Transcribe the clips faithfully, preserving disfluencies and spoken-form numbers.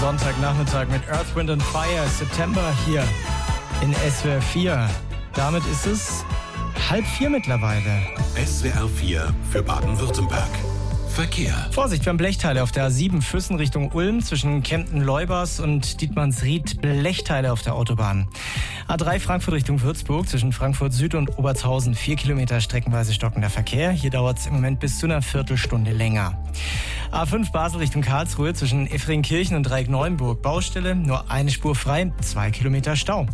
Sonntagnachmittag mit Earth, Wind and Fire, September hier in S W R vier. Damit ist es halb vier mittlerweile. S W R vier für Baden-Württemberg. Verkehr. Vorsicht, wir haben Blechteile auf der A sieben Füssen Richtung Ulm zwischen Kempten-Leubers und Dietmannsried. Blechteile auf der Autobahn. A drei Frankfurt Richtung Würzburg zwischen Frankfurt Süd und Obertshausen. Vier Kilometer streckenweise stockender Verkehr. Hier dauert es im Moment bis zu einer Viertelstunde länger. A fünf Basel Richtung Karlsruhe zwischen Effringkirchen und Dreieck-Neuenburg. Baustelle, nur eine Spur frei, zwei Kilometer Stau.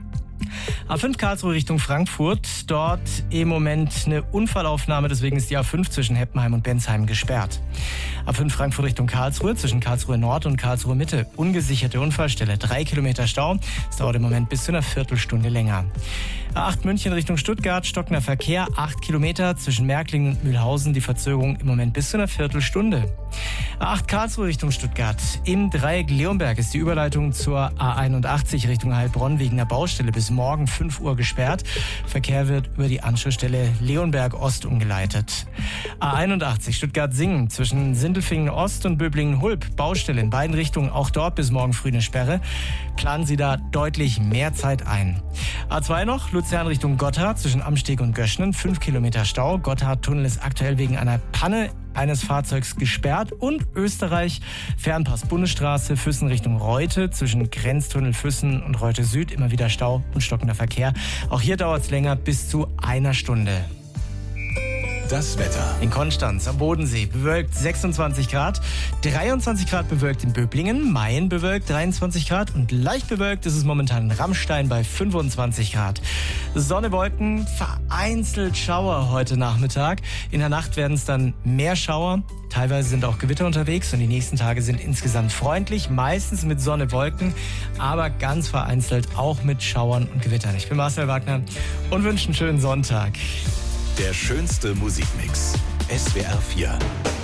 A fünf Karlsruhe Richtung Frankfurt, dort im Moment eine Unfallaufnahme, deswegen ist die A fünf zwischen Heppenheim und Bensheim gesperrt. A fünf Frankfurt Richtung Karlsruhe, zwischen Karlsruhe Nord und Karlsruhe Mitte, ungesicherte Unfallstelle, drei Kilometer Stau, es dauert im Moment bis zu einer Viertelstunde länger. A acht München Richtung Stuttgart, stockender Verkehr, acht Kilometer zwischen Märklingen und Mühlhausen, die Verzögerung im Moment bis zu einer Viertelstunde. A acht Karlsruhe Richtung Stuttgart, im Dreieck Leonberg ist die Überleitung zur A einundachtzig Richtung Heilbronn wegen der Baustelle bis morgen fünf Uhr gesperrt. Verkehr wird über die Anschlussstelle Leonberg Ost umgeleitet. A einundachtzig Stuttgart-Singen zwischen Sindelfingen Ost und Böblingen-Hulb. Baustelle in beiden Richtungen, auch dort bis morgen früh eine Sperre. Planen Sie da deutlich mehr Zeit ein. A zwei noch, Luzern Richtung Gotthard zwischen Amsteg und Göschnen. fünf Kilometer Stau. Gotthardtunnel ist aktuell wegen einer Panne eines Fahrzeugs gesperrt. Und Österreich, Fernpass Bundesstraße, Füssen Richtung Reute, zwischen Grenztunnel Füssen und Reute Süd immer wieder Stau und stockender Verkehr. Auch hier dauert es länger, bis zu einer Stunde. Das Wetter. In Konstanz am Bodensee bewölkt sechsundzwanzig Grad, dreiundzwanzig Grad bewölkt in Böblingen, Mayen bewölkt dreiundzwanzig Grad und leicht bewölkt ist es momentan in Rammstein bei fünfundzwanzig Grad. Sonne, Wolken, vereinzelt Schauer heute Nachmittag. In der Nacht werden es dann mehr Schauer. Teilweise sind auch Gewitter unterwegs und die nächsten Tage sind insgesamt freundlich, meistens mit Sonne, Wolken, aber ganz vereinzelt auch mit Schauern und Gewittern. Ich bin Marcel Wagner und wünsche einen schönen Sonntag. Der schönste Musikmix. S W R vier.